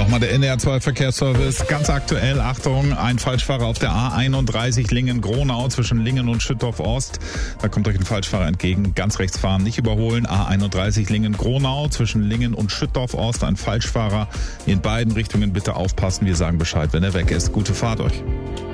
Nochmal der NDR2 Verkehrsservice. Ganz aktuell, Achtung, ein Falschfahrer auf der A31 Lingen-Gronau zwischen Lingen und Schüttorf-Ost. Da kommt euch ein Falschfahrer entgegen. Ganz rechts fahren, nicht überholen. A31 Lingen-Gronau zwischen Lingen und Schüttorf-Ost. Ein Falschfahrer in beiden Richtungen. Bitte aufpassen. Wir sagen Bescheid, wenn er weg ist. Gute Fahrt euch.